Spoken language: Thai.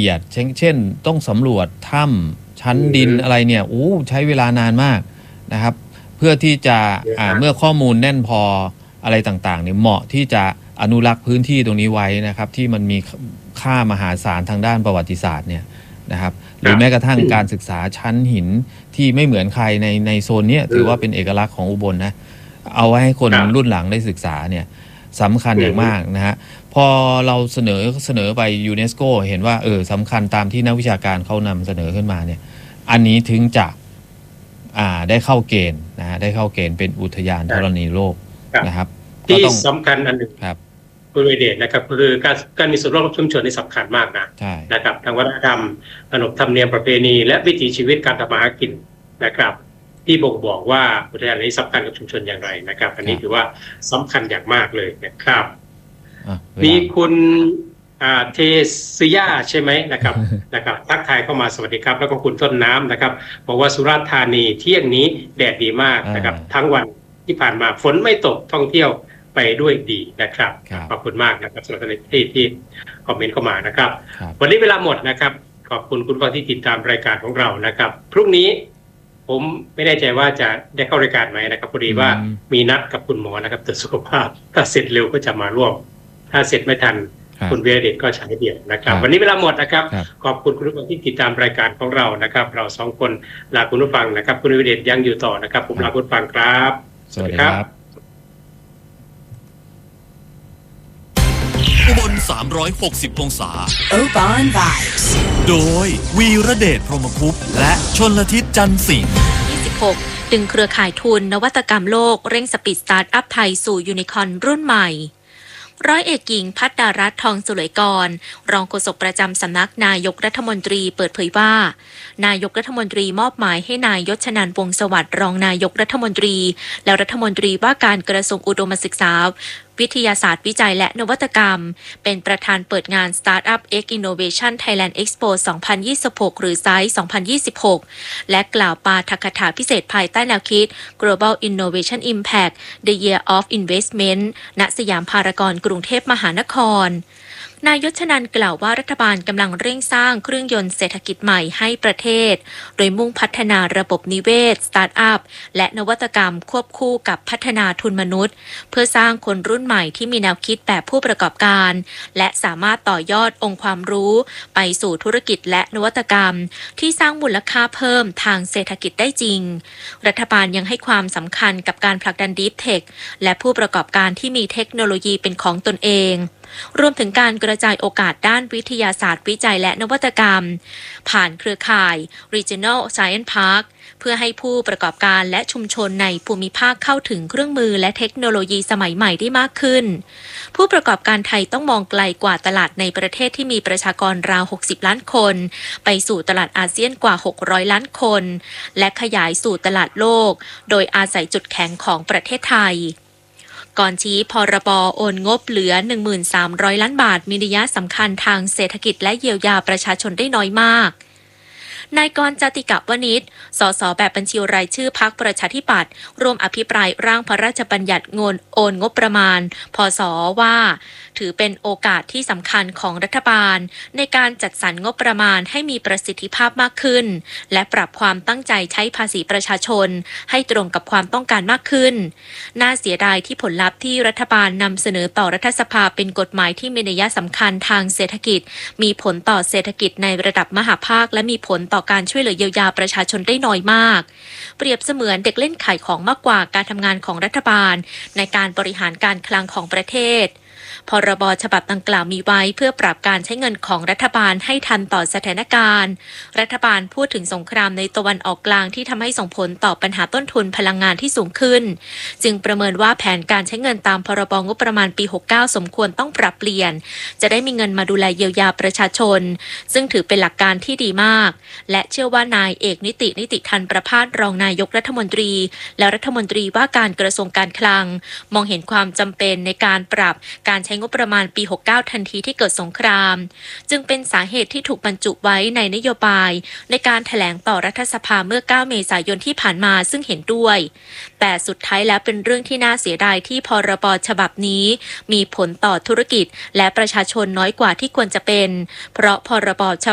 อียดเช่นต้องสำรวจถ้ำชั้นดินอะไรเนี่ยใช้เวลานานมากนะครับเพื่อที่จะเมื่อข้อมูลแน่นพออะไรต่างๆเนี่ยเหมาะที่จะอนุรักษ์พื้นที่ตรงนี้ไว้นะครับที่มันมีค่ามหาศาลทางด้านประวัติศาสตร์เนี่ยนะครับหรือแม้กระทั่งการศึกษาชั้นหินที่ไม่เหมือนใครในโซนนี้ถือว่าเป็นเอกลักษณ์ของอุบลนะเอาไว้ให้คนรุ่นหลังได้ศึกษาเนี่ยสำคัญอย่างมากนะฮะพอเราเสนอไปยูเนสโกเห็นว่าสำคัญตามที่นักวิชาการเขานำเสนอขึ้นมาเนี่ยอันนี้ถึงจะได้เข้าเกณฑ์นะฮะได้เข้าเกณฑ์เป็นอุทยานธรณีโลกนะครับที่สำคัญอันหนึ่งคุณวิเดชนะครับคือการมีส่วนร่วมของชุมชนนี่สำคัญมากนะครับทางวัฒนธรรมขนบธรรมเนียมประเพณีและวิถีชีวิตการทำมาหากินนะครับที่บ่งบอกว่าอุทยานนี้สำคัญกับชุมชนอย่างไรนะครับอันนี้ถือว่าสำคัญอย่างมากเลยนะครับมีคุณเทสยาใช่ไหมนะครับทักทายเข้ามาสวัสดีครับแล้วก็คุณต้นน้ำนะครับบอกว่าสุราษฎร์ธานีเที่ยงนี้แดดดีมากนะครับทั้งวันที่ผ่านมาฝนไม่ตกท่องเที่ยวไปด้วยดีนะครับขอบคุณมากนะครับสำหรับที่คอมเมนต์เข้ามานะครับวันนี้เวลาหมดนะครับขอบคุณคุณผู้ฟังที่ติดตามรายการของเรานะครับพรุ่งนี้ผมไม่แน่ใจว่าจะได้เข้ารายการไหมนะครับพอดีว่ามีนัดกับคุณหมอนะครับตรวจสุขภาพถ้าเสร็จเร็วก็จะมาร่วมถ้าเสร็จไม่ทันคุณวีระเดชก็ใช้เดี่ยวนะครับวันนี้เวลาหมดนะครับขอบคุณคุณผู้ฟังที่ติดตามรายการของเรานะครับเราสองคนลาคุณผู้ฟังนะครับคุณวีระเดชยังอยู่ต่อนะครับผมลาคุณผู้ฟังครับสวัสดีครับอุบล360องศา Oban Vibes โดยวีระเดชพรหมคุปต์และชลทิศจันทร์สิงห์ 26ดึงเครือข่ายทุนนวัตกรรมโลกเร่งสปีดสตาร์ทอัพไทยสู่ยูนิคอร์นรุ่นใหม่ร้อยเอกหญิงภัทรดารัตน์ทองสุไหลกรรองโฆษกประจำสำนักนายกรัฐมนตรีเปิดเผยว่านายกรัฐมนตรีมอบหมายให้นายยศนันท์วงศ์สวัสดิ์รองนายกรัฐมนตรีและรัฐมนตรีว่าการกระทรวงอุดมศึกษาวิทยาศาสตร์วิจัยและนวัตกรรมเป็นประธานเปิดงาน Startup X Innovation Thailand Expo 2026 หรือ SITE 2026 และกล่าวปาฐกถาพิเศษภายใต้แนวคิด Global Innovation Impact The Year of Investment ณ สยามพารากอนกรุงเทพมหานครนายยศนันท์กล่าวว่ารัฐบาลกำลังเร่งสร้างเครื่องยนต์เศรษฐกิจใหม่ให้ประเทศโดยมุ่งพัฒนาระบบนิเวศสตาร์ทอัพและนวัตกรรมควบคู่กับพัฒนาทุนมนุษย์เพื่อสร้างคนรุ่นใหม่ที่มีแนวคิดแบบผู้ประกอบการและสามารถต่อยอดองค์ความรู้ไปสู่ธุรกิจและนวัตกรรมที่สร้างมูลค่าเพิ่มทางเศรษฐกิจได้จริงรัฐบาลยังให้ความสำคัญกับการผลักดันดีปเทคและผู้ประกอบการที่มีเทคโนโลยีเป็นของตนเองรวมถึงการกระจายโอกาสด้านวิทยาศาสตร์วิจัยและนวัตกรรมผ่านเครือข่าย Regional Science Park เพื่อให้ผู้ประกอบการและชุมชนในภูมิภาคเข้าถึงเครื่องมือและเทคโนโลยีสมัยใหม่ได้มากขึ้นผู้ประกอบการไทยต้องมองไกลกว่าตลาดในประเทศที่มีประชากรราว60ล้านคนไปสู่ตลาดอาเซียนกว่า600ล้านคนและขยายสู่ตลาดโลกโดยอาศัยจุดแข็งของประเทศไทยก่อนชี้พรบ.โอนงบเหลือ 13,000 ล้านบาทมีนัยสำคัญทางเศรษฐกิจและเยียวยาประชาชนได้น้อยมากนายกรณ์ จติกวณิช สสแบบบัญชีรายชื่อพรรคประชาธิปัตย์ร่วมอภิปรายร่างพระราชบัญญัติโอนงบประมาณพศว่าถือเป็นโอกาสที่สำคัญของรัฐบาลในการจัดสรรงบประมาณให้มีประสิทธิภาพมากขึ้นและปรับความตั้งใจใช้ภาษีประชาชนให้ตรงกับความต้องการมากขึ้นน่าเสียดายที่ผลลัพธ์ที่รัฐบาลนำเสนอต่อรัฐสภาเป็นกฎหมายที่มีนัยสำคัญทางเศรษฐกิจมีผลต่อเศรษฐกิจในระดับมหาภาคและมีผลต่อการช่วยเหลือเยียวยาประชาชนได้น้อยมากเปรียบเสมือนเด็กเล่นขายของมากกว่าการทำงานของรัฐบาลในการบริหารการคลังของประเทศพรบฉบับดังกล่าวมีไว้เพื่อปรับการใช้เงินของรัฐบาลให้ทันต่อสถานการณ์รัฐบาลพูดถึงสงครามในตะวันออกกลางที่ทำให้ส่งผลต่อปัญหาต้นทุนพลังงานที่สูงขึ้นจึงประเมินว่าแผนการใช้เงินตามพรบงบประมาณปี69สมควรต้องปรับเปลี่ยนจะได้มีเงินมาดูแลเยียวยาประชาชนซึ่งถือเป็นหลักการที่ดีมากและเชื่อว่านายเอกนิติทันประภาสรองนายกรัฐมนตรีและรัฐมนตรีว่าการกระทรวงการคลังมองเห็นความจำเป็นในการปรับการใช้งบประมาณปี69ทันทีที่เกิดสงครามจึงเป็นสาเหตุที่ถูกบรรจุไว้ในนโยบายในการแถลงต่อรัฐสภาเมื่อ9เมษายนที่ผ่านมาซึ่งเห็นด้วยแต่สุดท้ายแล้วเป็นเรื่องที่น่าเสียดายที่พรบฉบับนี้มีผลต่อธุรกิจและประชาชนน้อยกว่าที่ควรจะเป็นเพราะพรบฉ